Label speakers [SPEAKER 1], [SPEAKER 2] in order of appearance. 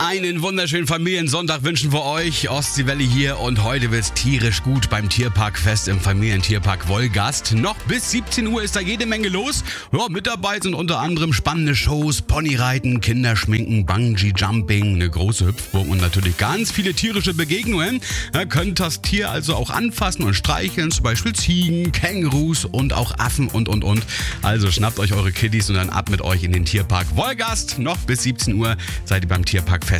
[SPEAKER 1] Einen wunderschönen Familiensonntag wünschen wir euch. Ostseewelle hier und heute wird's tierisch gut beim Tierparkfest im Familientierpark Wolgast. Noch bis 17 Uhr ist da jede Menge los. Ja, mit dabei sind unter anderem spannende Shows, Ponyreiten, Kinderschminken, Bungee-Jumping, eine große Hüpfburg und natürlich ganz viele tierische Begegnungen. Ihr könnt das Tier also auch anfassen und streicheln, zum Beispiel Ziegen, Kängurus und auch Affen und. Also schnappt euch eure Kiddies und dann ab mit euch in den Tierpark Wolgast. Noch bis 17 Uhr seid ihr beim Tierparkfest